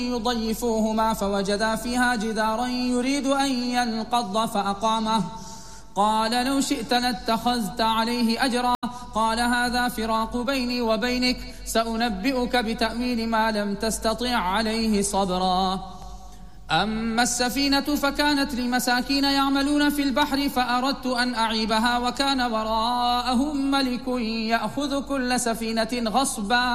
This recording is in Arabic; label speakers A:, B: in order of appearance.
A: يضيفوهما فوجدا فيها جدارا يريد أن ينقض فأقامه. قال لو شئت لاتخذت عليه أجرا. قال هذا فراق بيني وبينك، سأنبئك بتأويل ما لم تستطع عليه صبرا. أما السفينة فكانت لمساكين يعملون في البحر فأردت أن أعيبها وكان وراءهم ملك يأخذ كل سفينة غصبا.